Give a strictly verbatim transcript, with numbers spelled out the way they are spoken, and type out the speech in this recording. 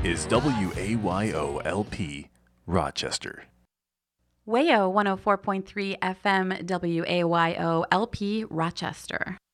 is W A Y O L P, Rochester. W A Y O one oh four point three F M, W A Y O L P, Rochester.